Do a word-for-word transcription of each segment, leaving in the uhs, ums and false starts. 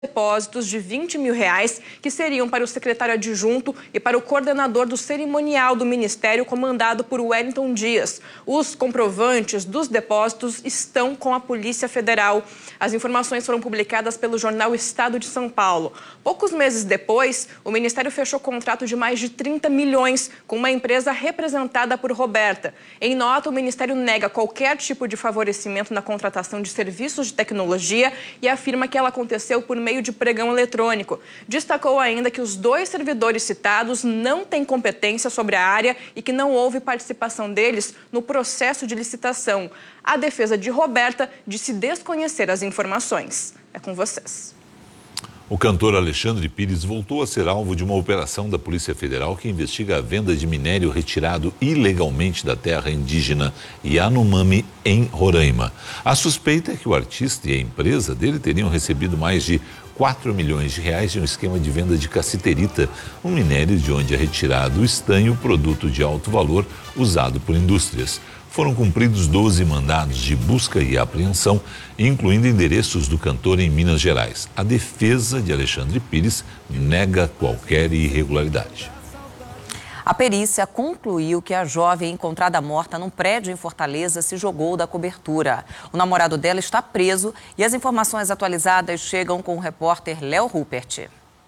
depósitos de vinte mil reais que seriam para o secretário adjunto e para o coordenador do cerimonial do Ministério, comandado por Wellington Dias. Os comprovantes dos depósitos estão com a Polícia Federal. As informações foram publicadas pelo jornal Estado de São Paulo. Poucos meses depois, o Ministério fechou contrato de mais de trinta milhões com uma empresa representada por Roberta. Em nota, o Ministério nega qualquer tipo de favorecimento na contratação de serviços de tecnologia e afirma que ela aconteceu por meio de pregão eletrônico. Destacou ainda que os dois servidores citados não têm competência sobre a área e que não houve participação deles no processo de licitação. A defesa de Roberta disse desconhecer as informações. É com vocês. O cantor Alexandre Pires voltou a ser alvo de uma operação da Polícia Federal que investiga a venda de minério retirado ilegalmente da terra indígena Yanomami, em Roraima. A suspeita é que o artista e a empresa dele teriam recebido mais de quatro milhões de reais de um esquema de venda de cassiterita, um minério de onde é retirado o estanho, produto de alto valor usado por indústrias. Foram cumpridos doze mandados de busca e apreensão, incluindo endereços do cantor em Minas Gerais. A defesa de Alexandre Pires nega qualquer irregularidade. A perícia concluiu que a jovem encontrada morta num prédio em Fortaleza se jogou da cobertura. O namorado dela está preso e as informações atualizadas chegam com o repórter Léo Rupert.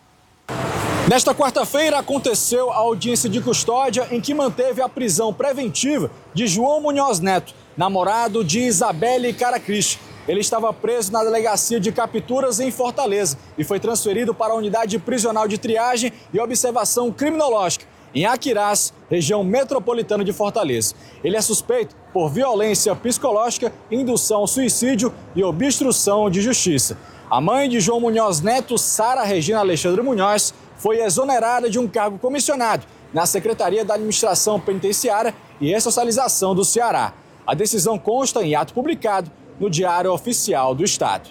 Nesta quarta-feira aconteceu a audiência de custódia em que manteve a prisão preventiva de João Munhoz Neto, namorado de Isabelle Caracristi. Ele estava preso na delegacia de capturas em Fortaleza e foi transferido para a unidade prisional de triagem e observação criminológica em Aquirás, região metropolitana de Fortaleza. Ele é suspeito por violência psicológica, indução ao suicídio e obstrução de justiça. A mãe de João Munhoz Neto, Sara Regina Alexandre Munhoz, foi exonerada de um cargo comissionado na Secretaria da Administração Penitenciária e Ressocialização do Ceará. A decisão consta em ato publicado no Diário Oficial do Estado.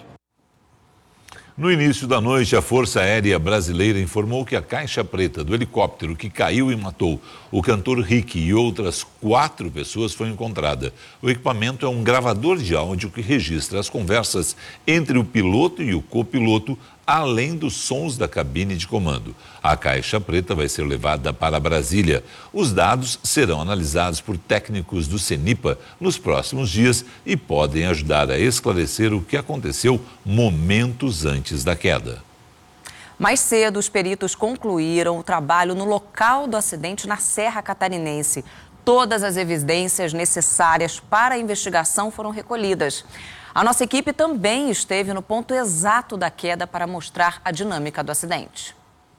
No início da noite, a Força Aérea Brasileira informou que a caixa preta do helicóptero que caiu e matou o cantor Rick e outras quatro pessoas foi encontrada. O equipamento é um gravador de áudio que registra as conversas entre o piloto e o copiloto, além dos sons da cabine de comando. A caixa preta vai ser levada para Brasília. Os dados serão analisados por técnicos do CENIPA nos próximos dias e podem ajudar a esclarecer o que aconteceu momentos antes da queda. Mais cedo, os peritos concluíram o trabalho no local do acidente na Serra Catarinense. Todas as evidências necessárias para a investigação foram recolhidas. A nossa equipe também esteve no ponto exato da queda para mostrar a dinâmica do acidente.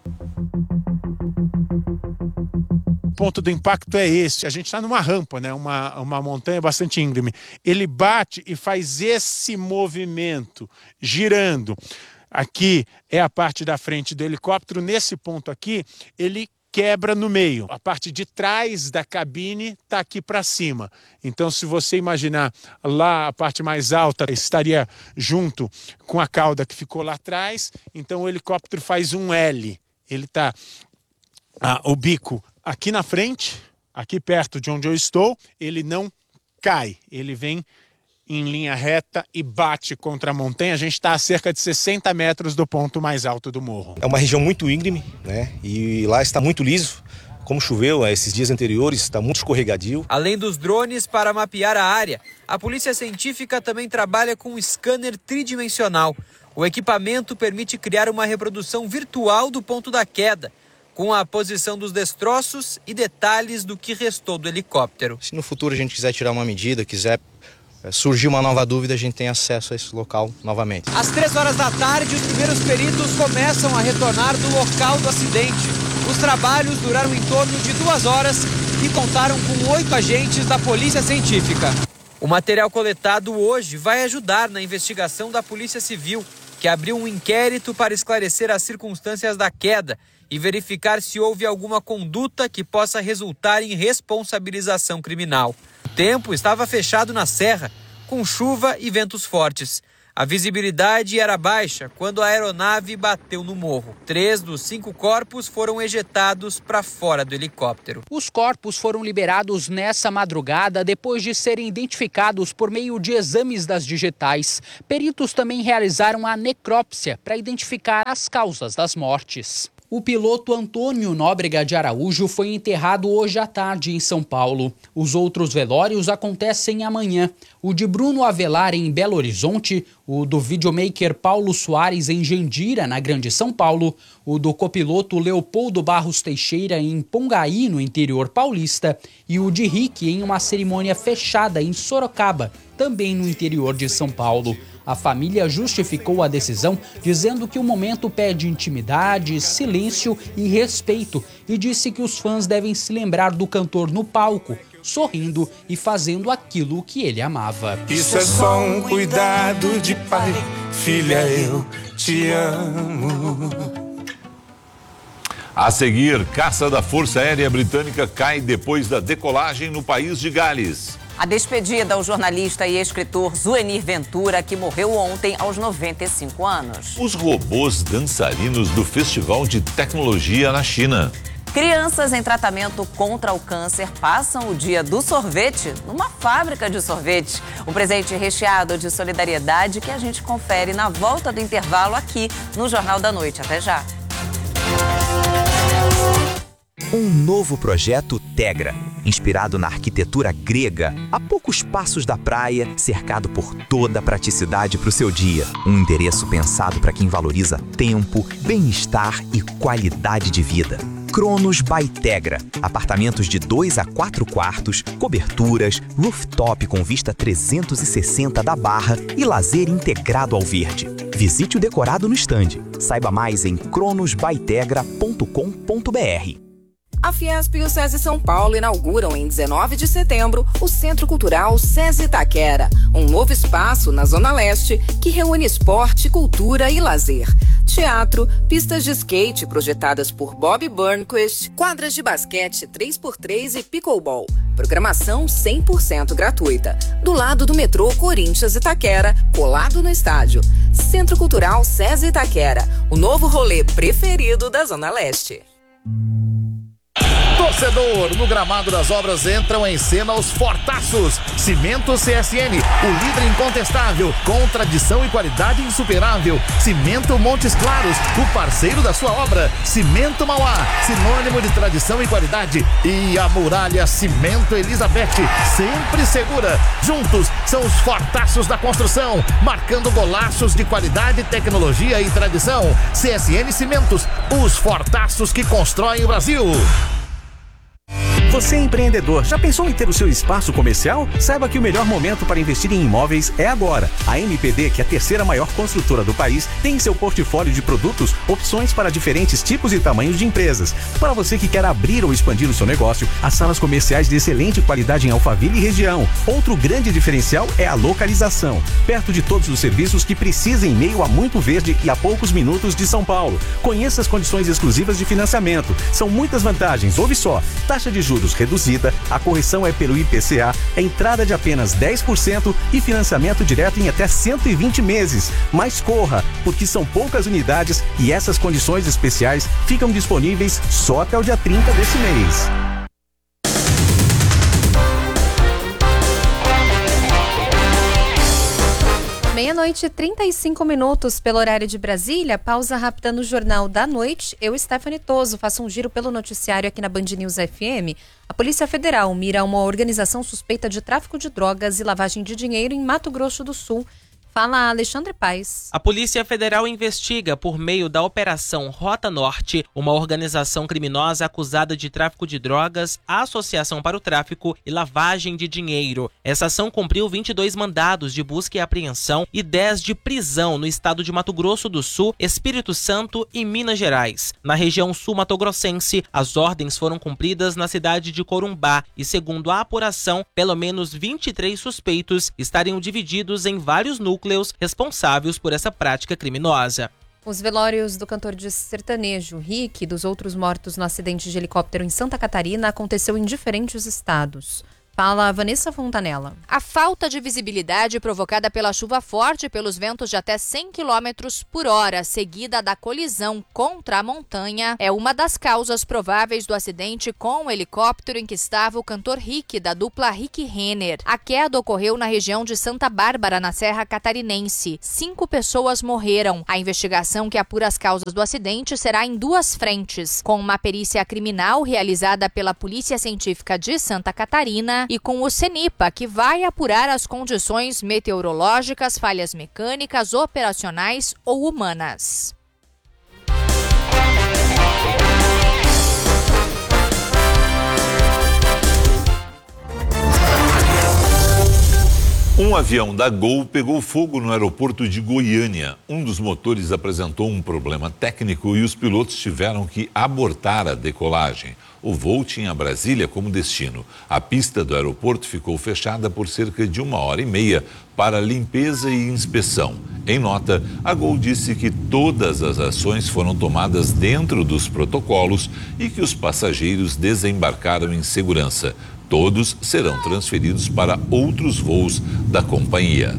O ponto do impacto é esse. A gente está numa rampa, né? uma, uma montanha bastante íngreme. Ele bate e faz esse movimento, girando. Aqui é a parte da frente do helicóptero. Nesse ponto aqui, ele quebra no meio. A parte de trás da cabine está aqui para cima. Então, se você imaginar lá a parte mais alta estaria junto com a cauda que ficou lá atrás. Então, o helicóptero faz um L. Ele está ah, o bico aqui na frente, aqui perto de onde eu estou. Ele não cai. Ele vem em linha reta e bate contra a montanha. A gente está a cerca de sessenta metros do ponto mais alto do morro. É uma região muito íngreme, né? E lá está muito liso. Como choveu esses dias anteriores, está muito escorregadio. Além dos drones para mapear a área, a Polícia Científica também trabalha com um scanner tridimensional. O equipamento permite criar uma reprodução virtual do ponto da queda, com a posição dos destroços e detalhes do que restou do helicóptero. Se no futuro a gente quiser tirar uma medida, quiser surgir uma nova dúvida, a gente tem acesso a esse local novamente. Às três horas da tarde, os primeiros peritos começam a retornar do local do acidente. Os trabalhos duraram em torno de duas horas e contaram com oito agentes da Polícia Científica. O material coletado hoje vai ajudar na investigação da Polícia Civil, que abriu um inquérito para esclarecer as circunstâncias da queda e verificar se houve alguma conduta que possa resultar em responsabilização criminal. O tempo estava fechado na serra, com chuva e ventos fortes. A visibilidade era baixa quando a aeronave bateu no morro. Três dos cinco corpos foram ejetados para fora do helicóptero. Os corpos foram liberados nessa madrugada depois de serem identificados por meio de exames das digitais. Peritos também realizaram a necrópsia para identificar as causas das mortes. O piloto Antônio Nóbrega de Araújo foi enterrado hoje à tarde em São Paulo. Os outros velórios acontecem amanhã. O de Bruno Avelar em Belo Horizonte, o do videomaker Paulo Soares em Jandira, na Grande São Paulo, o do copiloto Leopoldo Barros Teixeira em Pongaí, no interior paulista, e o de Rick em uma cerimônia fechada em Sorocaba, também no interior de São Paulo. A família justificou a decisão dizendo que o momento pede intimidade, silêncio e respeito e disse que os fãs devem se lembrar do cantor no palco, sorrindo e fazendo aquilo que ele amava. Isso é só um cuidado de pai, filha, eu te amo. A seguir, caça da Força Aérea Britânica cai depois da decolagem no país de Gales. A despedida ao jornalista e escritor Zuenir Ventura, que morreu ontem aos noventa e cinco anos. Os robôs dançarinos do Festival de Tecnologia na China. Crianças em tratamento contra o câncer passam o dia do sorvete numa fábrica de sorvete. Um presente recheado de solidariedade que a gente confere na volta do intervalo aqui no Jornal da Noite. Até já! Um novo projeto Tegra, inspirado na arquitetura grega, a poucos passos da praia, cercado por toda a praticidade para o seu dia. Um endereço pensado para quem valoriza tempo, bem-estar e qualidade de vida. Cronos by Tegra. Apartamentos de dois a quatro quartos, coberturas, rooftop com vista trezentos e sessenta da Barra e lazer integrado ao verde. Visite o decorado no estande. Saiba mais em cronos by tegra ponto com ponto br. A Fiesp e o SESI São Paulo inauguram em dezenove de setembro o Centro Cultural SESI Itaquera, um novo espaço na Zona Leste que reúne esporte, cultura e lazer. Teatro, pistas de skate projetadas por Bob Burnquist, quadras de basquete três por três e pickleball. Programação cem por cento gratuita. Do lado do metrô Corinthians Itaquera, colado no estádio. Centro Cultural SESI Itaquera, o novo rolê preferido da Zona Leste. Torcedor, no gramado das obras entram em cena os fortaços. Cimento C S N, o líder incontestável, com tradição e qualidade insuperável. Cimento Montes Claros, o parceiro da sua obra. Cimento Mauá, sinônimo de tradição e qualidade. E a Muralha Cimento Elizabeth, sempre segura. Juntos são os fortaços da construção, marcando golaços de qualidade, tecnologia e tradição. C S N Cimentos, os fortaços que constroem o Brasil. Você é empreendedor, já pensou em ter o seu espaço comercial? Saiba que o melhor momento para investir em imóveis é agora. A M P D, que é a terceira maior construtora do país, tem em seu portfólio de produtos opções para diferentes tipos e tamanhos de empresas. Para você que quer abrir ou expandir o seu negócio, as salas comerciais de excelente qualidade em Alphaville e região. Outro grande diferencial é a localização, perto de todos os serviços que precisa em meio a muito verde e a poucos minutos de São Paulo. Conheça as condições exclusivas de financiamento. São muitas vantagens, ouve só. Taxa de juros reduzida, a correção é pelo I P C A, a entrada de apenas dez por cento e financiamento direto em até cento e vinte meses. Mas corra, porque são poucas unidades e essas condições especiais ficam disponíveis só até o dia trinta desse mês. Meia-noite e trinta e cinco minutos pelo horário de Brasília. Pausa rápida no Jornal da Noite. Eu, Stephanie Toso, faço um giro pelo noticiário aqui na Band News F M. A Polícia Federal mira uma organização suspeita de tráfico de drogas e lavagem de dinheiro em Mato Grosso do Sul. Fala Alexandre Paes. A Polícia Federal investiga, por meio da Operação Rota Norte, uma organização criminosa acusada de tráfico de drogas, associação para o tráfico e lavagem de dinheiro. Essa ação cumpriu vinte e dois mandados de busca e apreensão e dez de prisão no estado de Mato Grosso do Sul, Espírito Santo e Minas Gerais. Na região sul-matogrossense, as ordens foram cumpridas na cidade de Corumbá e, segundo a apuração, pelo menos vinte e três suspeitos estariam divididos em vários núcleos responsáveis por essa prática criminosa. Os velórios do cantor de sertanejo Rick e dos outros mortos no acidente de helicóptero em Santa Catarina aconteceu em diferentes estados. Fala Vanessa Fontanella. A falta de visibilidade provocada pela chuva forte e pelos ventos de até cem quilômetros por hora, seguida da colisão contra a montanha, é uma das causas prováveis do acidente com o helicóptero em que estava o cantor Rick, da dupla Rick Renner. A queda ocorreu na região de Santa Bárbara, na Serra Catarinense. Cinco pessoas morreram. A investigação que apura as causas do acidente será em duas frentes, com uma perícia criminal realizada pela Polícia Científica de Santa Catarina e com o CENIPA, que vai apurar as condições meteorológicas, falhas mecânicas, operacionais ou humanas. Um avião da Gol pegou fogo no aeroporto de Goiânia. Um dos motores apresentou um problema técnico e os pilotos tiveram que abortar a decolagem. O voo tinha Brasília como destino. A pista do aeroporto ficou fechada por cerca de uma hora e meia para limpeza e inspeção. Em nota, a Gol disse que todas as ações foram tomadas dentro dos protocolos e que os passageiros desembarcaram em segurança. Todos serão transferidos para outros voos da companhia.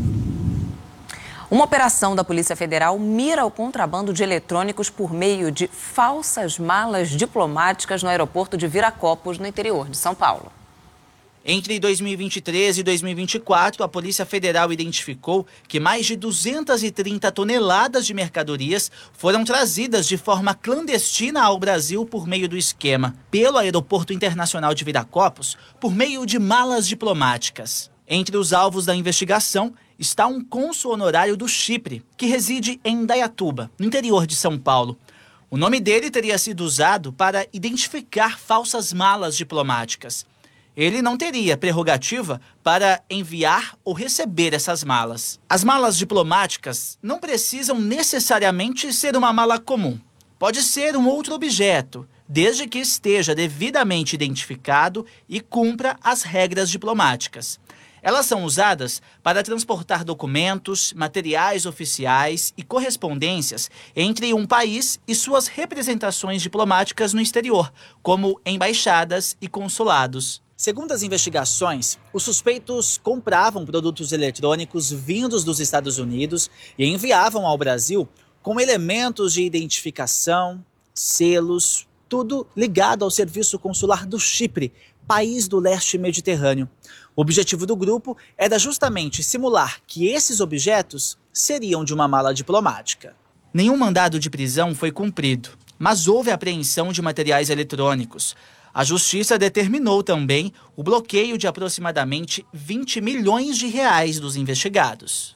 Uma operação da Polícia Federal mira o contrabando de eletrônicos por meio de falsas malas diplomáticas no aeroporto de Viracopos, no interior de São Paulo. Entre dois mil e vinte e três e dois mil e vinte e quatro, a Polícia Federal identificou que mais de duzentas e trinta toneladas de mercadorias foram trazidas de forma clandestina ao Brasil por meio do esquema, pelo Aeroporto Internacional de Viracopos, por meio de malas diplomáticas. Entre os alvos da investigação está um cônsul honorário do Chipre, que reside em Indaiatuba, no interior de São Paulo. O nome dele teria sido usado para identificar falsas malas diplomáticas. Ele não teria prerrogativa para enviar ou receber essas malas. As malas diplomáticas não precisam necessariamente ser uma mala comum. Pode ser um outro objeto, desde que esteja devidamente identificado e cumpra as regras diplomáticas. Elas são usadas para transportar documentos, materiais oficiais e correspondências entre um país e suas representações diplomáticas no exterior, como embaixadas e consulados. Segundo as investigações, os suspeitos compravam produtos eletrônicos vindos dos Estados Unidos e enviavam ao Brasil com elementos de identificação, selos, tudo ligado ao serviço consular do Chipre, país do leste mediterrâneo. O objetivo do grupo era justamente simular que esses objetos seriam de uma mala diplomática. Nenhum mandado de prisão foi cumprido, mas houve apreensão de materiais eletrônicos. A Justiça determinou também o bloqueio de aproximadamente vinte milhões de reais dos investigados.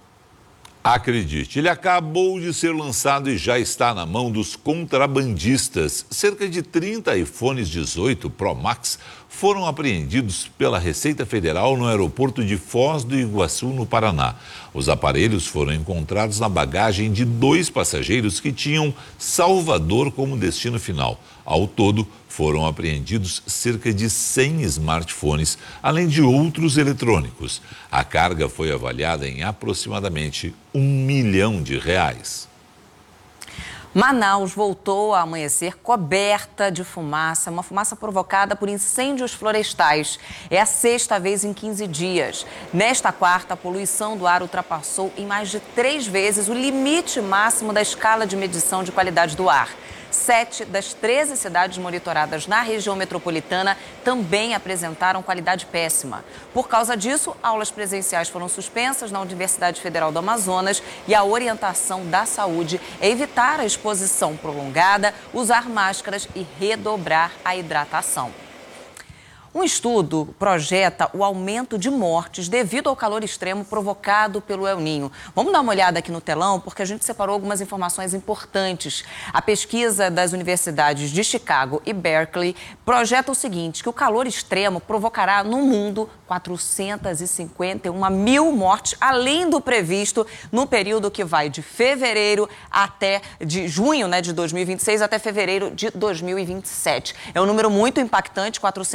Acredite, ele acabou de ser lançado e já está na mão dos contrabandistas. Cerca de trinta iPhones dezoito Pro Max foram apreendidos pela Receita Federal no aeroporto de Foz do Iguaçu, no Paraná. Os aparelhos foram encontrados na bagagem de dois passageiros que tinham Salvador como destino final. Ao todo, foram apreendidos cerca de cem smartphones, além de outros eletrônicos. A carga foi avaliada em aproximadamente um milhão de reais. Manaus voltou a amanhecer coberta de fumaça, uma fumaça provocada por incêndios florestais. É a sexta vez em quinze dias. Nesta quarta, a poluição do ar ultrapassou em mais de três vezes o limite máximo da escala de medição de qualidade do ar. Sete das treze cidades monitoradas na região metropolitana também apresentaram qualidade péssima. Por causa disso, aulas presenciais foram suspensas na Universidade Federal do Amazonas e a orientação da saúde é evitar a exposição prolongada, usar máscaras e redobrar a hidratação. Um estudo projeta o aumento de mortes devido ao calor extremo provocado pelo El Niño. Vamos dar uma olhada aqui no telão, porque a gente separou algumas informações importantes. A pesquisa das universidades de Chicago e Berkeley projeta o seguinte, que o calor extremo provocará no mundo quatrocentas e cinquenta e uma mil mortes, além do previsto no período que vai de fevereiro até de junho, né, de dois mil e vinte e seis até fevereiro de dois mil e vinte e sete. É um número muito impactante, quatrocentas e cinquenta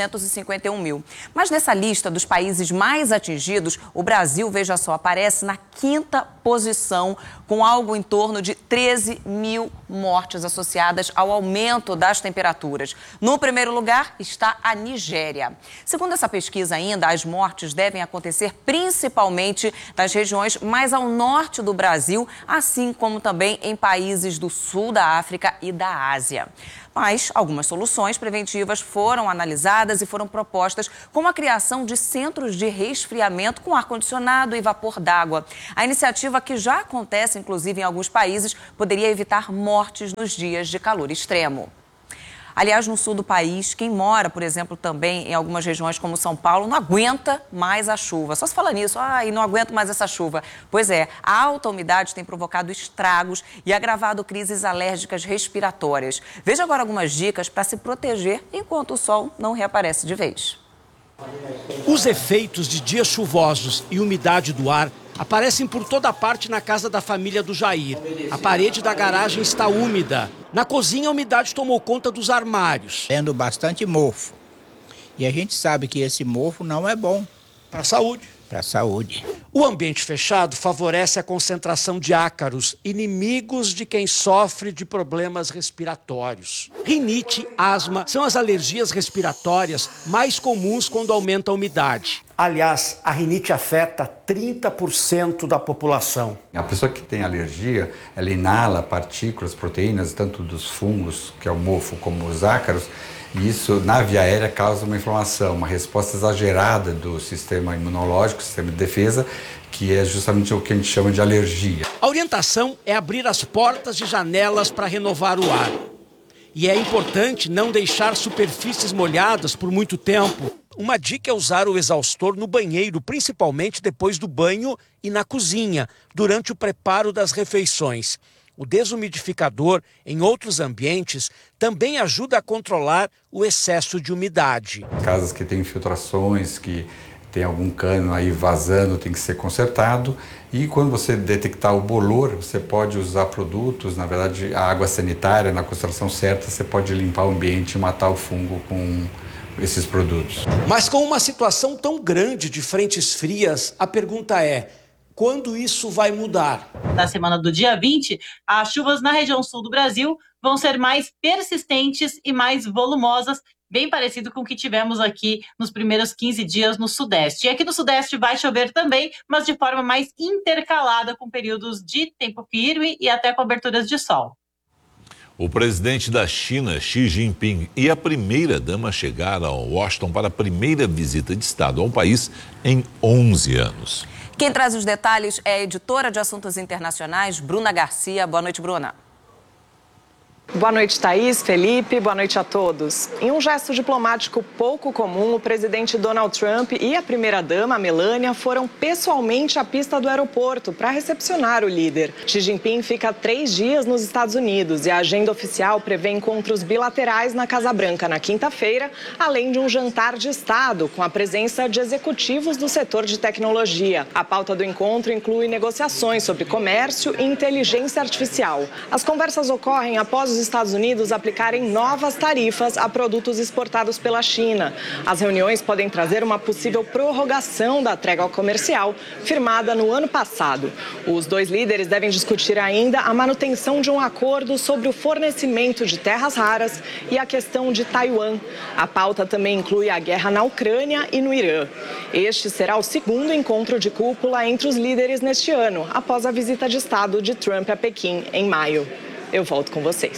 cinquenta e um mil. Mas nessa lista dos países mais atingidos, o Brasil, veja só, aparece na quinta posição, com algo em torno de treze mil mortes associadas ao aumento das temperaturas. No primeiro lugar está a Nigéria. Segundo essa pesquisa ainda, as mortes devem acontecer principalmente nas regiões mais ao norte do Brasil, assim como também em países do sul da África e da Ásia. Mas algumas soluções preventivas foram analisadas e foram propostas, como a criação de centros de resfriamento com ar-condicionado e vapor d'água. A iniciativa, que já acontece inclusive em alguns países, poderia evitar mortes nos dias de calor extremo. Aliás, no sul do país, quem mora, por exemplo, também em algumas regiões como São Paulo, não aguenta mais a chuva. Só se fala nisso, ah, e não aguento mais essa chuva. Pois é, a alta umidade tem provocado estragos e agravado crises alérgicas respiratórias. Veja agora algumas dicas para se proteger enquanto o sol não reaparece de vez. Os efeitos de dias chuvosos e umidade do ar aparecem por toda parte na casa da família do Jair. A parede da garagem está úmida. Na cozinha, a umidade tomou conta dos armários. Tendo bastante mofo. E a gente sabe que esse mofo não é bom. Para a saúde. Para a saúde. O ambiente fechado favorece a concentração de ácaros, inimigos de quem sofre de problemas respiratórios. Rinite, asma são as alergias respiratórias mais comuns quando aumenta a umidade. Aliás, a rinite afeta trinta por cento da população. A pessoa que tem alergia, ela inala partículas, proteínas, tanto dos fungos, que é o mofo, como os ácaros, e isso, na via aérea, causa uma inflamação, uma resposta exagerada do sistema imunológico, sistema de defesa, que é justamente o que a gente chama de alergia. A orientação é abrir as portas e janelas para renovar o ar. E é importante não deixar superfícies molhadas por muito tempo. Uma dica é usar o exaustor no banheiro, principalmente depois do banho e na cozinha, durante o preparo das refeições. O desumidificador, em outros ambientes, também ajuda a controlar o excesso de umidade. Casas que têm infiltrações, que tem algum cano aí vazando, tem que ser consertado. E quando você detectar o bolor, você pode usar produtos, na verdade, a água sanitária, na concentração certa, você pode limpar o ambiente e matar o fungo com esses produtos. Mas com uma situação tão grande de frentes frias, a pergunta é: quando isso vai mudar? Na semana do dia vinte, as chuvas na região sul do Brasil vão ser mais persistentes e mais volumosas, bem parecido com o que tivemos aqui nos primeiros quinze dias no Sudeste. E aqui no Sudeste vai chover também, mas de forma mais intercalada, com períodos de tempo firme e até coberturas de sol. O presidente da China, Xi Jinping, e a primeira-dama chegaram a Washington para a primeira visita de Estado ao país em onze anos. Quem traz os detalhes é a editora de assuntos internacionais, Bruna Garcia. Boa noite, Bruna. Boa noite, Thaís, Felipe, boa noite a todos. Em um gesto diplomático pouco comum, o presidente Donald Trump e a primeira-dama, Melania, foram pessoalmente à pista do aeroporto para recepcionar o líder. Xi Jinping fica três dias nos Estados Unidos e a agenda oficial prevê encontros bilaterais na Casa Branca na quinta-feira, além de um jantar de Estado com a presença de executivos do setor de tecnologia. A pauta do encontro inclui negociações sobre comércio e inteligência artificial. As conversas ocorrem após os Estados Unidos aplicarem novas tarifas a produtos exportados pela China. As reuniões podem trazer uma possível prorrogação da trégua comercial firmada no ano passado. Os dois líderes devem discutir ainda a manutenção de um acordo sobre o fornecimento de terras raras e a questão de Taiwan. A pauta também inclui a guerra na Ucrânia e no Irã. Este será o segundo encontro de cúpula entre os líderes neste ano, após a visita de Estado de Trump a Pequim em maio. Eu volto com vocês.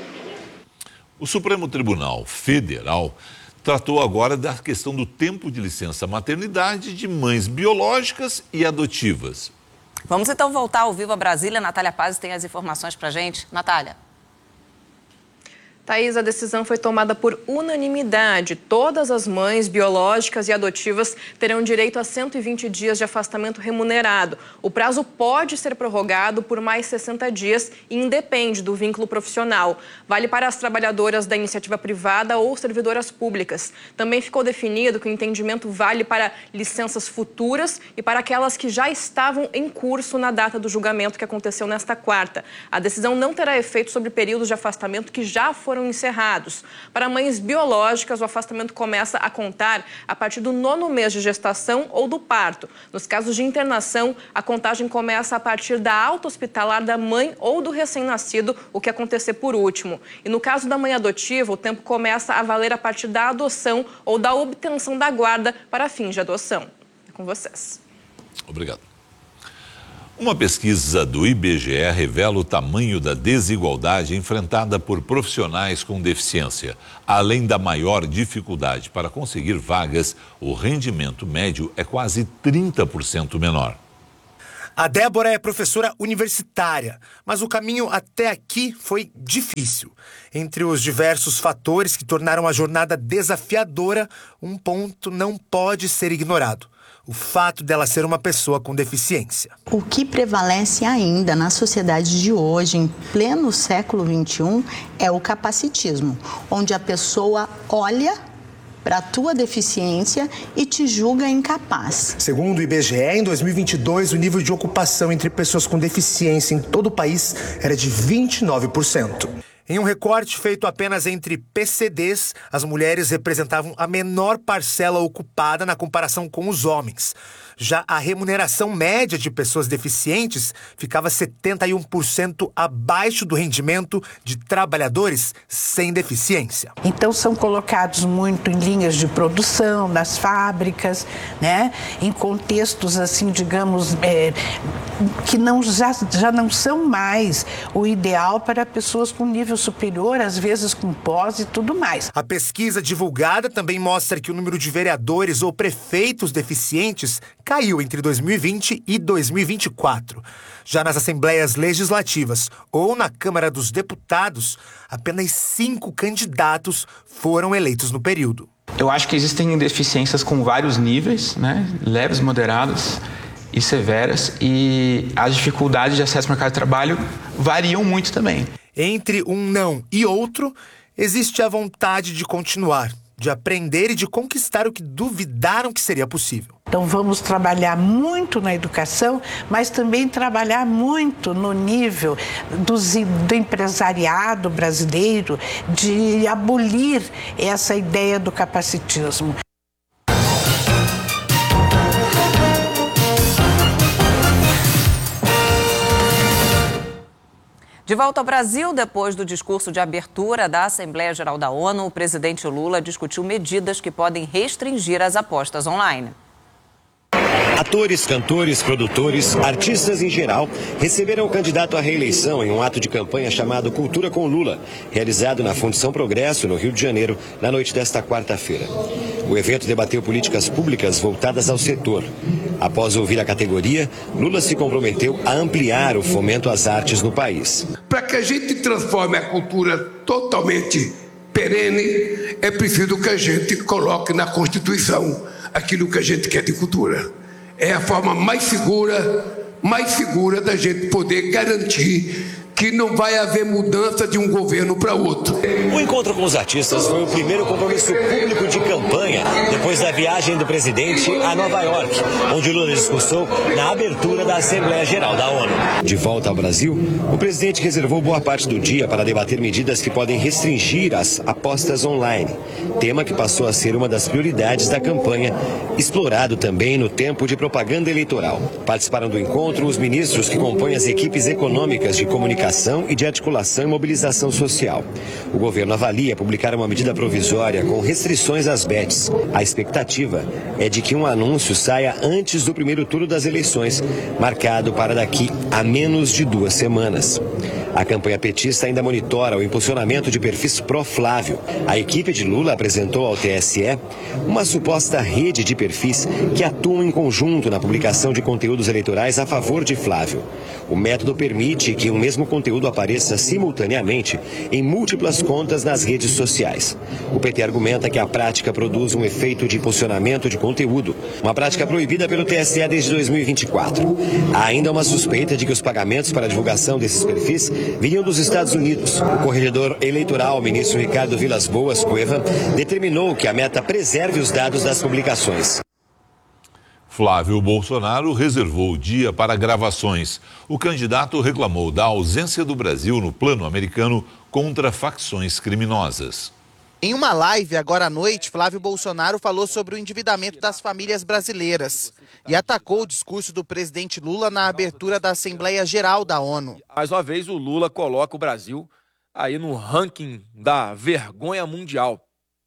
O Supremo Tribunal Federal tratou agora da questão do tempo de licença maternidade de mães biológicas e adotivas. Vamos então voltar ao Vivo a Brasília. Natália Paz tem as informações pra gente. Natália. Thaís, a decisão foi tomada por unanimidade. Todas as mães biológicas e adotivas terão direito a cento e vinte dias de afastamento remunerado. O prazo pode ser prorrogado por mais sessenta dias e independe do vínculo profissional. Vale para as trabalhadoras da iniciativa privada ou servidoras públicas. Também ficou definido que o entendimento vale para licenças futuras e para aquelas que já estavam em curso na data do julgamento que aconteceu nesta quarta. A decisão não terá efeito sobre períodos de afastamento que já foram foram encerrados. Para mães biológicas, o afastamento começa a contar a partir do nono mês de gestação ou do parto. Nos casos de internação, a contagem começa a partir da alta hospitalar da mãe ou do recém-nascido, o que acontecer por último. E no caso da mãe adotiva, o tempo começa a valer a partir da adoção ou da obtenção da guarda para fins de adoção. É com vocês. Obrigado. Uma pesquisa do I B G E revela o tamanho da desigualdade enfrentada por profissionais com deficiência. Além da maior dificuldade para conseguir vagas, o rendimento médio é quase trinta por cento menor. A Débora é professora universitária, mas o caminho até aqui foi difícil. Entre os diversos fatores que tornaram a jornada desafiadora, um ponto não pode ser ignorado: o fato dela ser uma pessoa com deficiência. O que prevalece ainda na sociedade de hoje, em pleno século vinte e um, é o capacitismo, onde a pessoa olha para a tua deficiência e te julga incapaz. Segundo o I B G E, em dois mil e vinte e dois, o nível de ocupação entre pessoas com deficiência em todo o país era de vinte e nove por cento. Em um recorte feito apenas entre P C Ds, as mulheres representavam a menor parcela ocupada na comparação com os homens. Já a remuneração média de pessoas deficientes ficava setenta e um por cento abaixo do rendimento de trabalhadores sem deficiência. Então são colocados muito em linhas de produção, nas fábricas, né? Em contextos assim, digamos, é, que não, já, já não são mais o ideal para pessoas com nível superior, às vezes com pós e tudo mais. A pesquisa divulgada também mostra que o número de vereadores ou prefeitos deficientes caiu entre dois mil e vinte e dois mil e vinte e quatro. Já nas assembleias legislativas ou na Câmara dos Deputados, apenas cinco candidatos foram eleitos no período. Eu acho que existem deficiências com vários níveis, né? Leves, moderadas e severas, e as dificuldades de acesso ao mercado de trabalho variam muito também. Entre um não e outro, existe a vontade de continuar, de aprender e de conquistar o que duvidaram que seria possível. Então vamos trabalhar muito na educação, mas também trabalhar muito no nível dos, do empresariado brasileiro, de abolir essa ideia do capacitismo. De volta ao Brasil, depois do discurso de abertura da Assembleia Geral da ONU, o presidente Lula discutiu medidas que podem restringir as apostas online. Atores, cantores, produtores, artistas em geral receberam o candidato à reeleição em um ato de campanha chamado Cultura com Lula, realizado na Fundição Progresso, no Rio de Janeiro, na noite desta quarta-feira. O evento debateu políticas públicas voltadas ao setor. Após ouvir a categoria, Lula se comprometeu a ampliar o fomento às artes no país. Para que a gente transforme a cultura totalmente perene, é preciso que a gente coloque na Constituição aquilo que a gente quer de cultura. É a forma mais segura, mais segura da gente poder garantir que não vai haver mudança de um governo para outro. O encontro com os artistas foi o primeiro compromisso público de campanha depois da viagem do presidente a Nova York, onde Lula discursou na abertura da Assembleia Geral da ONU. De volta ao Brasil, o presidente reservou boa parte do dia para debater medidas que podem restringir as apostas online, tema que passou a ser uma das prioridades da campanha, explorado também no tempo de propaganda eleitoral. Participaram do encontro os ministros que compõem as equipes econômicas de comunicação e de articulação e mobilização social. O governo avalia publicar uma medida provisória com restrições às bets. A expectativa é de que um anúncio saia antes do primeiro turno das eleições, marcado para daqui a menos de duas semanas. A campanha petista ainda monitora o impulsionamento de perfis pró-Flávio. A equipe de Lula apresentou ao T S E uma suposta rede de perfis que atuam em conjunto na publicação de conteúdos eleitorais a favor de Flávio. O método permite que o mesmo conteúdo apareça simultaneamente em múltiplas contas nas redes sociais. O P T argumenta que a prática produz um efeito de impulsionamento de conteúdo, uma prática proibida pelo T S E desde dois mil e vinte e quatro. Há ainda uma suspeita de que os pagamentos para a divulgação desses perfis viriam dos Estados Unidos. O corregedor eleitoral, ministro Ricardo Vilas Boas Cueva, determinou que a meta preserve os dados das publicações. Flávio Bolsonaro reservou o dia para gravações. O candidato reclamou da ausência do Brasil no plano americano contra facções criminosas. Em uma live agora à noite, Flávio Bolsonaro falou sobre o endividamento das famílias brasileiras e atacou o discurso do presidente Lula na abertura da Assembleia Geral da ONU. Mais uma vez, o Lula coloca o Brasil aí no ranking da vergonha mundial.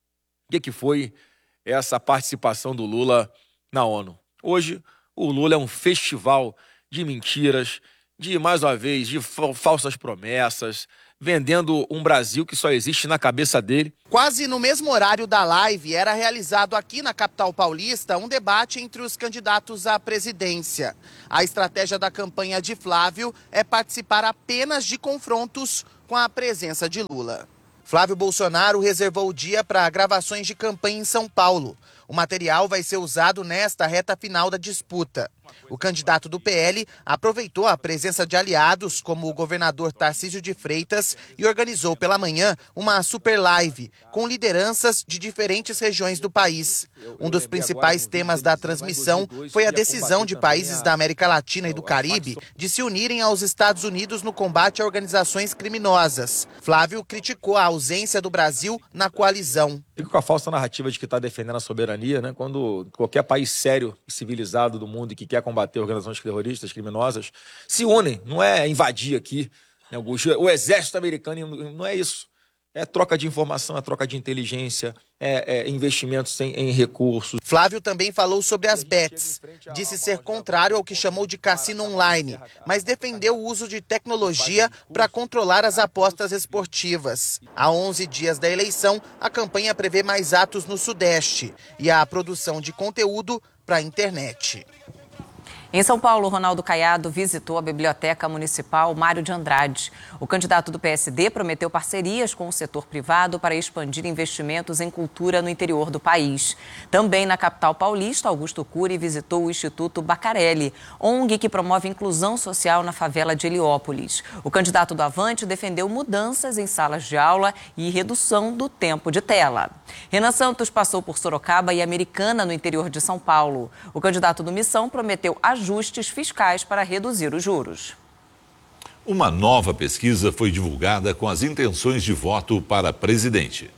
O que, que foi essa participação do Lula na ONU? Hoje, o Lula é um festival de mentiras, de, mais uma vez, de falsas promessas, vendendo um Brasil que só existe na cabeça dele. Quase no mesmo horário da live, era realizado aqui na capital paulista um debate entre os candidatos à presidência. A estratégia da campanha de Flávio é participar apenas de confrontos com a presença de Lula. Flávio Bolsonaro reservou o dia para gravações de campanha em São Paulo. O material vai ser usado nesta reta final da disputa. O candidato do P L aproveitou a presença de aliados, como o governador Tarcísio de Freitas, e organizou pela manhã uma super live com lideranças de diferentes regiões do país. Um dos principais temas da transmissão foi a decisão de países da América Latina e do Caribe de se unirem aos Estados Unidos no combate a organizações criminosas. Flávio criticou a ausência do Brasil na coalizão. Fica com a falsa narrativa de que está defendendo a soberania, né? Quando qualquer país sério e civilizado do mundo e que quer combater organizações terroristas, criminosas, se unem. Não é invadir aqui, né? O exército americano não é isso. É troca de informação, é troca de inteligência, é, é investimentos em, em recursos. Flávio também falou sobre as bets. Disse ser contrário ao que chamou de cassino online, mas defendeu o uso de tecnologia para controlar as apostas esportivas. Há onze dias da eleição, a campanha prevê mais atos no Sudeste e a produção de conteúdo para a internet. Em São Paulo, Ronaldo Caiado visitou a Biblioteca Municipal Mário de Andrade. O candidato do P S D prometeu parcerias com o setor privado para expandir investimentos em cultura no interior do país. Também na capital paulista, Augusto Cury visitou o Instituto Bacarelli, O N G que promove inclusão social na favela de Heliópolis. O candidato do Avante defendeu mudanças em salas de aula e redução do tempo de tela. Renan Santos passou por Sorocaba e Americana, no interior de São Paulo. O candidato do Missão prometeu ajustes fiscais para reduzir os juros. Uma nova pesquisa foi divulgada com as intenções de voto para presidente.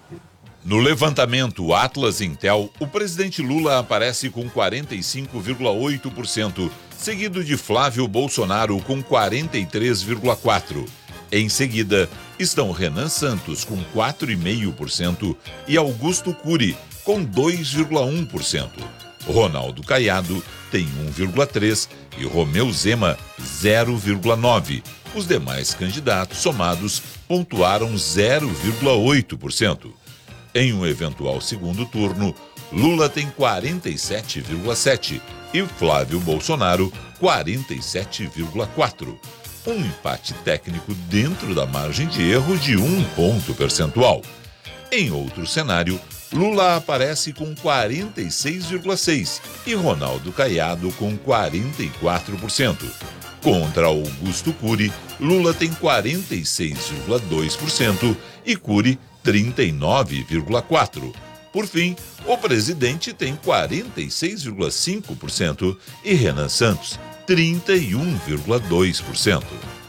No levantamento Atlas Intel, o presidente Lula aparece com quarenta e cinco vírgula oito por cento, seguido de Flávio Bolsonaro com quarenta e três vírgula quatro por cento. Em seguida, estão Renan Santos com quatro vírgula cinco por cento e Augusto Cury com dois vírgula um por cento. Ronaldo Caiado tem um vírgula três por cento e Romeu Zema zero vírgula nove por cento. Os demais candidatos somados pontuaram zero vírgula oito por cento. Em um eventual segundo turno, Lula tem quarenta e sete vírgula sete por cento e Flávio Bolsonaro quarenta e sete vírgula quatro por cento. Um empate técnico dentro da margem de erro de um ponto percentual. Em outro cenário, Lula aparece com quarenta e seis vírgula seis por cento e Ronaldo Caiado com quarenta e quatro por cento. Contra Augusto Cury, Lula tem quarenta e seis vírgula dois por cento e Cury trinta e nove vírgula quatro por cento. Por fim, o presidente tem quarenta e seis vírgula cinco por cento e Renan Santos trinta e um vírgula dois por cento.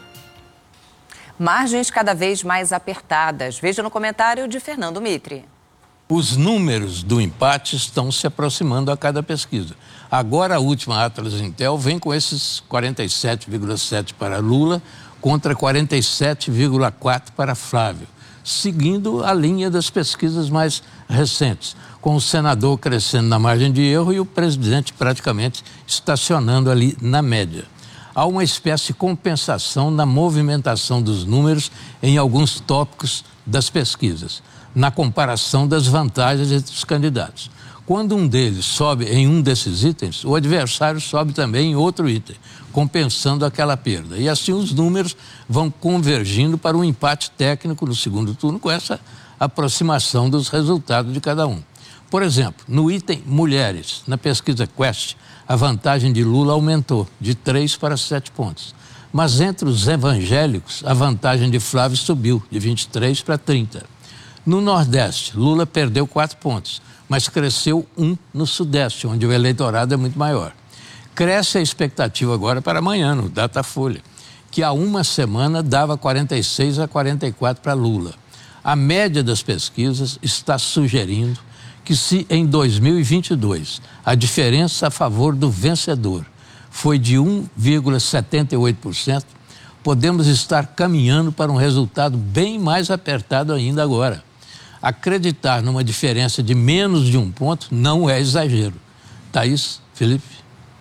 Margens cada vez mais apertadas. Veja no comentário de Fernando Mitre. Os números do empate estão se aproximando a cada pesquisa. Agora a última Atlas Intel vem com esses quarenta e sete vírgula sete por cento para Lula contra quarenta e sete vírgula quatro por cento para Flávio, seguindo a linha das pesquisas mais recentes, com o senador crescendo na margem de erro e o presidente praticamente estacionando ali na média. Há uma espécie de compensação na movimentação dos números em alguns tópicos das pesquisas, na comparação das vantagens entre os candidatos. Quando um deles sobe em um desses itens, o adversário sobe também em outro item, compensando aquela perda. E assim os números vão convergindo para um empate técnico no segundo turno com essa aproximação dos resultados de cada um. Por exemplo, no item Mulheres, na pesquisa Quest, a vantagem de Lula aumentou de três para sete pontos. Mas entre os evangélicos, a vantagem de Flávio subiu de vinte e três para trinta. No Nordeste, Lula perdeu quatro pontos, mas cresceu um no Sudeste, onde o eleitorado é muito maior. Cresce a expectativa agora para amanhã, no Datafolha, que há uma semana dava quarenta e seis a quarenta e quatro para Lula. A média das pesquisas está sugerindo que se em dois mil e vinte e dois a diferença a favor do vencedor foi de um vírgula setenta e oito por cento, podemos estar caminhando para um resultado bem mais apertado ainda agora. Acreditar numa diferença de menos de um ponto não é exagero. Thaís, Felipe.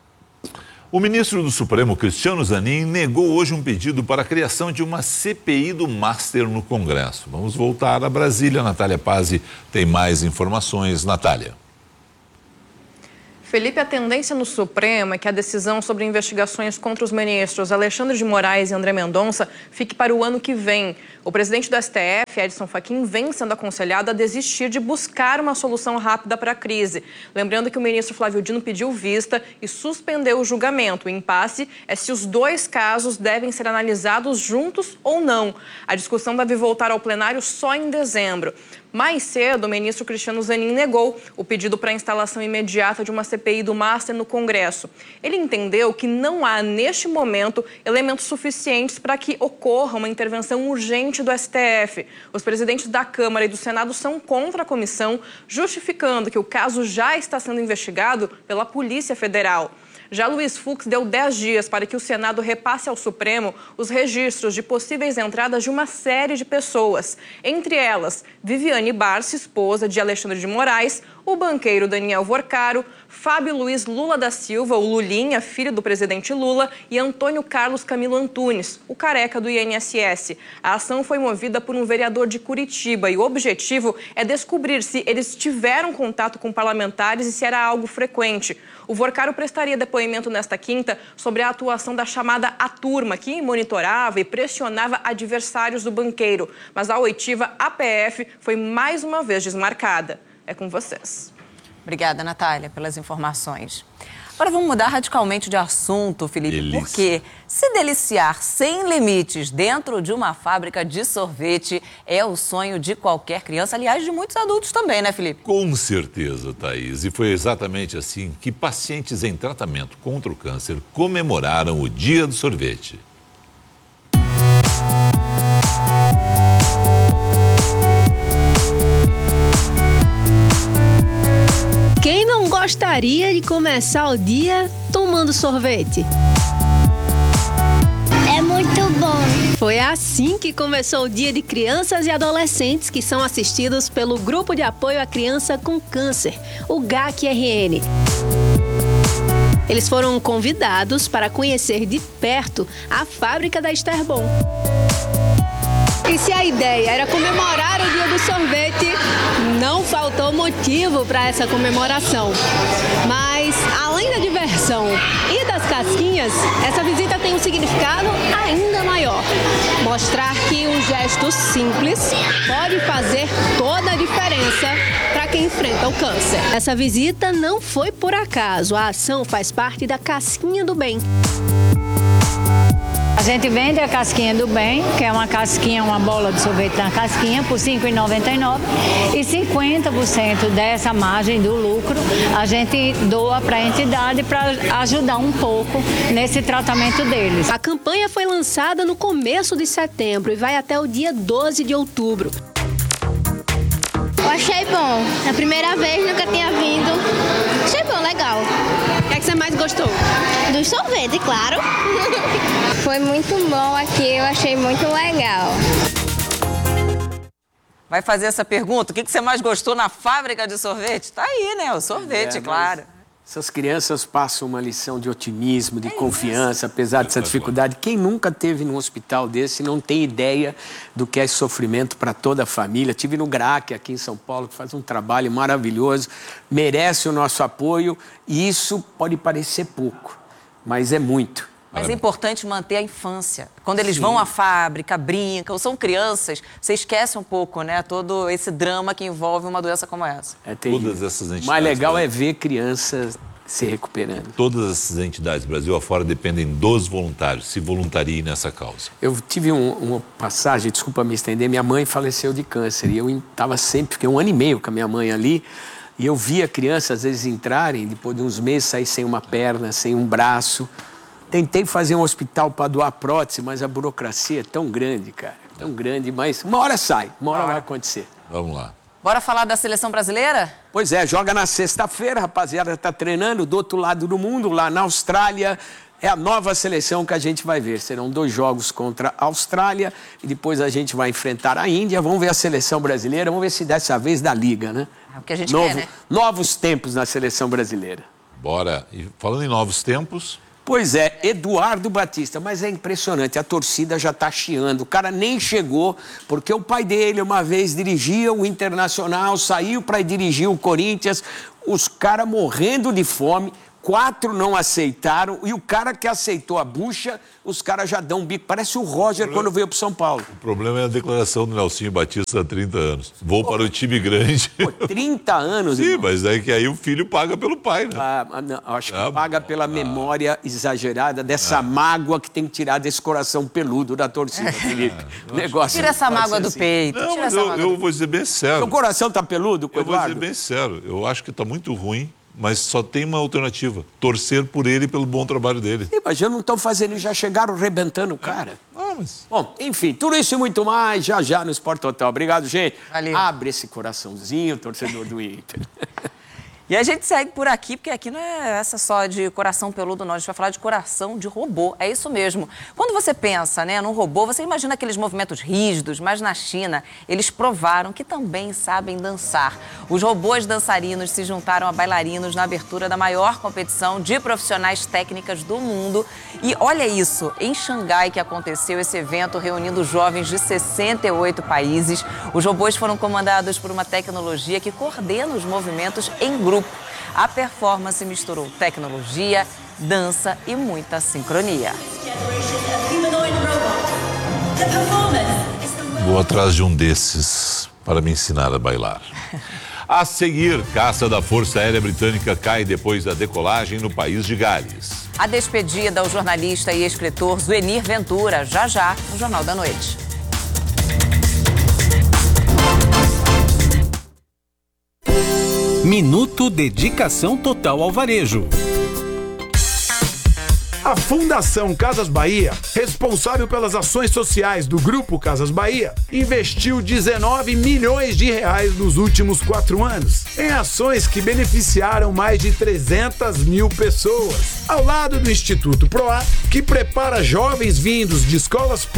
O ministro do Supremo, Cristiano Zanin, negou hoje um pedido para a criação de uma C P I do Master no Congresso. Vamos voltar a Brasília. Natália Pazzi tem mais informações. Natália. Felipe, a tendência no Supremo é que a decisão sobre investigações contra os ministros Alexandre de Moraes e André Mendonça fique para o ano que vem. O presidente do S T F, Edson Fachin, vem sendo aconselhado a desistir de buscar uma solução rápida para a crise. Lembrando que o ministro Flávio Dino pediu vista e suspendeu o julgamento. O impasse é se os dois casos devem ser analisados juntos ou não. A discussão deve voltar ao plenário só em dezembro. Mais cedo, o ministro Cristiano Zanin negou o pedido para a instalação imediata de uma C P I do Master no Congresso. Ele entendeu que não há, neste momento, elementos suficientes para que ocorra uma intervenção urgente do S T F. Os presidentes da Câmara e do Senado são contra a comissão, justificando que o caso já está sendo investigado pela Polícia Federal. Já Luiz Fux deu dez dias para que o Senado repasse ao Supremo os registros de possíveis entradas de uma série de pessoas. Entre elas, Viviane Barsi, esposa de Alexandre de Moraes, o banqueiro Daniel Vorcaro, Fábio Luiz Lula da Silva, o Lulinha, filho do presidente Lula, e Antônio Carlos Camilo Antunes, o careca do I N S S. A ação foi movida por um vereador de Curitiba e o objetivo é descobrir se eles tiveram contato com parlamentares e se era algo frequente. O Vorcaro prestaria depoimento nesta quinta sobre a atuação da chamada A Turma, que monitorava e pressionava adversários do banqueiro. Mas a oitiva A P F foi mais uma vez desmarcada. É com vocês. Obrigada, Natália, pelas informações. Agora vamos mudar radicalmente de assunto, Felipe, Delícia. Porque se deliciar sem limites dentro de uma fábrica de sorvete é o sonho de qualquer criança, aliás, de muitos adultos também, né, Felipe? Com certeza, Thaís. E foi exatamente assim que pacientes em tratamento contra o câncer comemoraram o Dia do Sorvete. Quem não gostaria de começar o dia tomando sorvete? É muito bom. Foi assim que começou o Dia de Crianças e Adolescentes que são assistidos pelo Grupo de Apoio à Criança com Câncer, o G A C R N. Eles foram convidados para conhecer de perto a fábrica da Esterbon. E se a ideia era comemorar o Dia do Sorvete, não faltou motivo para essa comemoração. Mas, além da diversão e das casquinhas, essa visita tem um significado ainda maior. Mostrar que um gesto simples pode fazer toda a diferença para quem enfrenta o câncer. Essa visita não foi por acaso. A ação faz parte da Casquinha do Bem. A gente vende a casquinha do bem, que é uma casquinha, uma bola de sorvete na casquinha, por cinco reais e noventa e nove centavos, e cinquenta por cento dessa margem do lucro a gente doa para a entidade para ajudar um pouco nesse tratamento deles. A campanha foi lançada no começo de setembro e vai até o dia doze de outubro. Eu achei bom. Na primeira vez, nunca tinha vindo. Achei bom, legal. O que é que você mais gostou? Do sorvete, claro. Foi muito bom aqui, eu achei muito legal. Vai fazer essa pergunta? O que você mais gostou na fábrica de sorvete? Tá aí, né? O sorvete, é, claro. Essas crianças passam uma lição de otimismo, de é confiança, isso. apesar dessa dificuldade. Quem nunca teve num hospital desse não tem ideia do que é esse sofrimento para toda a família. Tive no G R A C aqui em São Paulo, que faz um trabalho maravilhoso, merece o nosso apoio e isso pode parecer pouco, mas é muito. Mas é importante manter a infância. Quando eles Sim. vão à fábrica, brincam, são crianças, você esquece um pouco, né? Todo esse drama que envolve uma doença como essa. É terrível. Todas essas entidades. O mais legal é ver crianças se recuperando. Todas essas entidades, Brasil afora, dependem dos voluntários. Se voluntariem nessa causa. Eu tive um, uma passagem, desculpa me estender, minha mãe faleceu de câncer e eu estava sempre, fiquei um ano e meio com a minha mãe ali, e eu via crianças às vezes entrarem, depois de uns meses sair sem uma perna, sem um braço. Tentei fazer um hospital para doar prótese, mas a burocracia é tão grande, cara, tão grande, mas uma hora sai, uma hora vai acontecer. Vamos lá. Bora falar da seleção brasileira? Pois é, joga na sexta-feira, rapaziada, está treinando do outro lado do mundo, lá na Austrália. É a nova seleção que a gente vai ver. Serão dois jogos contra a Austrália e depois a gente vai enfrentar a Índia. Vamos ver a seleção brasileira, vamos ver se dessa vez dá liga, né? É o que a gente Novo, quer, né? Novos tempos na seleção brasileira. Bora. E falando em novos tempos... Pois é, Eduardo Batista, mas é impressionante, a torcida já está chiando, o cara nem chegou, porque o pai dele uma vez dirigia o Internacional, saiu para dirigir o Corinthians, os caras morrendo de fome, quatro não aceitaram, e o cara que aceitou a bucha, os caras já dão um bico, parece o Roger quando veio para São Paulo. O problema é a declaração do Nelsinho Batista há trinta anos. Vou Pô, para o time grande. Pô, trinta anos, Sim, irmão. mas é que aí o filho paga pelo pai, né? Ah, não, acho que ah, paga pela ah, memória exagerada dessa ah, mágoa que tem que tirar desse coração peludo da torcida, Felipe. É, Negócio tira essa mágoa do assim. peito. Não, tira mas essa eu, mágoa eu do... vou dizer bem sério. Seu coração tá peludo com o Eu vou Eduardo? dizer bem sério. Eu acho que tá muito ruim. Mas só tem uma alternativa, torcer por ele e pelo bom trabalho dele. Sim, mas já não estão fazendo, já chegaram rebentando o cara. Ah, mas... Bom, enfim, tudo isso e muito mais, já já no Sport Total. Obrigado, gente. Valeu. Abre esse coraçãozinho, torcedor do Inter. E a gente segue por aqui, porque aqui não é essa só de coração peludo, não. A gente vai falar de coração de robô. É isso mesmo. Quando você pensa, né, num robô, você imagina aqueles movimentos rígidos, mas na China, eles provaram que também sabem dançar. Os robôs dançarinos se juntaram a bailarinos na abertura da maior competição de profissionais técnicas do mundo. E olha isso, em Xangai que aconteceu esse evento reunindo jovens de sessenta e oito países. Os robôs foram comandados por uma tecnologia que coordena os movimentos em grupo. A performance misturou tecnologia, dança e muita sincronia. Vou atrás de um desses para me ensinar a bailar. A seguir, caça da Força Aérea Britânica cai depois da decolagem no país de Gales. A despedida ao jornalista e escritor Zuenir Ventura, já já, no Jornal da Noite. Minuto Dedicação Total ao Varejo. A Fundação Casas Bahia, responsável pelas ações sociais do Grupo Casas Bahia, investiu dezenove milhões de reais nos últimos quatro anos em ações que beneficiaram mais de trezentas mil pessoas, ao lado do Instituto Proar, que prepara jovens vindos de escolas